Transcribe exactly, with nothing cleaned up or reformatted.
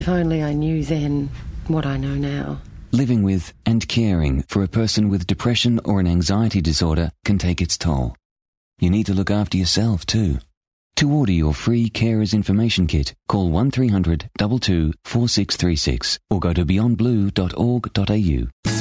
If only I knew then what I know now. Living with and caring for a person with depression or an anxiety disorder can take its toll. You need to look after yourself too. To order your free Carers Information Kit, call one three hundred two two four six three six or go to beyond blue dot org dot a u.